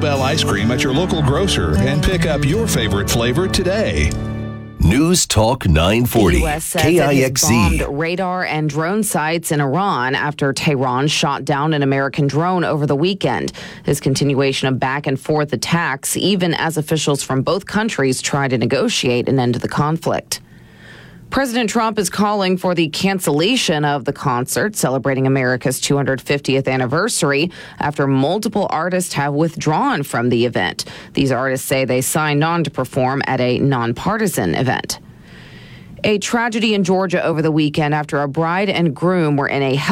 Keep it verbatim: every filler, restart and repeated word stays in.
Bell ice cream at your local grocer and pick up your favorite flavor today. News Talk nine forty, The U S says K I it X has E. bombed radar and drone sites in Iran after Tehran shot down an American drone over the weekend. This continuation of back and forth attacks, even as officials from both countries try to negotiate an end to the conflict. President Trump is calling for the cancellation of the concert celebrating America's two hundred fiftieth anniversary after multiple artists have withdrawn from the event. These artists say they signed on to perform at a nonpartisan event. A tragedy in Georgia over the weekend after a bride and groom were in a